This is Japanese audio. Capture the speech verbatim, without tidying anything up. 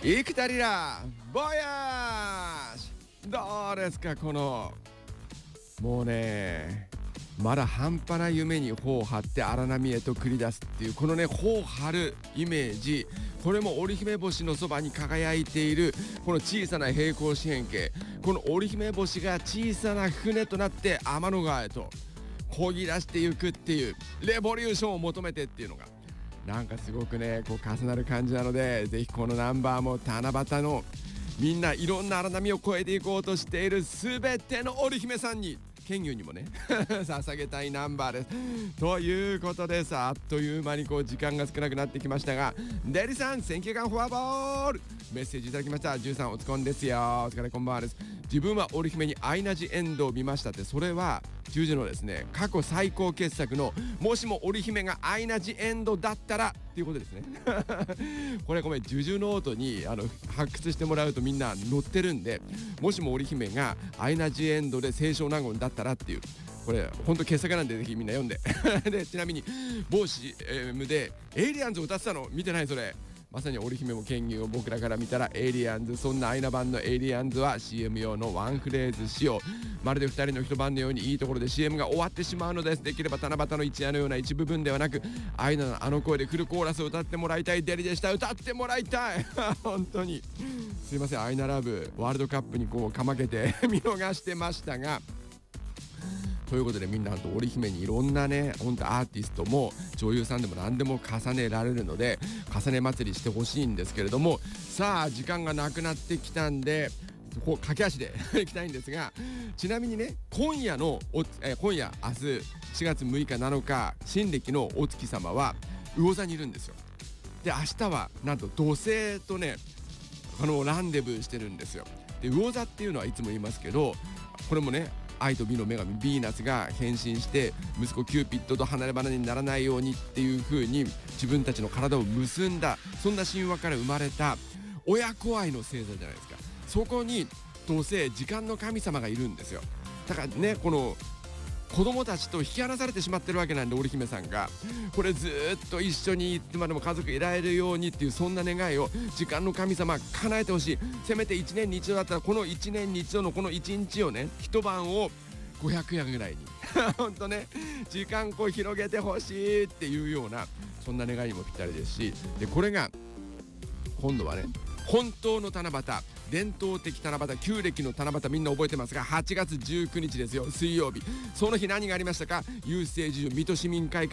生田リラボヤーシどうですか、このもうね、まだ半端な夢に頬を張って荒波へと繰り出すっていうこのね、頬を張るイメージ、これも織姫星のそばに輝いているこの小さな平行四辺形、この織姫星が小さな船となって天の川へと漕ぎ出していくっていうレボリューションを求めてっていうのがなんかすごくね、こう重なる感じなので、ぜひこのナンバーも七夕のみんないろんな荒波を越えていこうとしている全ての織姫さんに、剣牛にもね捧げたいナンバーですということです。あっという間にこう時間が少なくなってきましたが、デリさん選球眼フォアボールメッセージいただきました。じゅうさんおつこんですよ、お疲れこんばんはです。自分は織姫にアイナ・ジ・エンドを見ましたって、それはじゅうじのですね、過去最高傑作のもしも織姫がアイナ・ジ・エンドだったらっていうことですねこれごめん、ジュジュノートにあの発掘してもらうとみんな載ってるんで、もしも織姫がアイナ・ジ・エンドで清少納言だったらっていう、これほんと傑作なんでぜひみんな読んでで、ちなみに某 シーエム でエイリアンズを歌ってたの見てない？それまさに織姫も剣牛を僕らから見たらエイリアンズ、そんなアイナ版のエイリアンズは シーエム 用のワンフレーズ仕様、まるでふたりの一晩のようにいいところで シーエム が終わってしまうのです。できれば七夕の一夜のような一部分ではなく、アイナのあの声でフルコーラスを歌ってもらいたい。デリでした。歌ってもらいたい本当にすいません、アイナラブワールドカップにこうかまけて見逃してましたが、ということでみんなと織姫にいろんなね、ほんとアーティストも女優さんでも何でも重ねられるので、重ね祭りしてほしいんですけれども、さあ時間がなくなってきたんでこう駆け足でいきたいんですが、ちなみにね、今夜のお、えー、今夜明日しがつむいかなのか新暦のお月様は魚座にいるんですよ。で明日はなんと土星とね、あのランデブーしてるんですよ。で魚座っていうのはいつも言いますけど、これもね、愛と美の女神ヴィーナスが変身して息子キューピッドと離れ離れにならないようにっていう風に自分たちの体を結んだ、そんな神話から生まれた親子愛の星座じゃないですか。そこに土星、時間の神様がいるんですよ。だからね、この子供たちと引き離されてしまってるわけなんで、織姫さんがこれずっと一緒にいつまでも家族いられるようにっていう、そんな願いを時間の神様叶えてほしい。せめていちねんに一度だったらこのいちねんに一度のこのいちにちをね、一晩をごひゃくやぐらいにほんとね、時間こう広げてほしいっていうような、そんな願いにもぴったりですし、でこれが今度はね、本当の七夕、伝統的七夕、旧暦の七夕みんな覚えてますが、はちがつじゅうくにちですよ、水曜日。その日何がありましたか？郵政事情水戸市民会館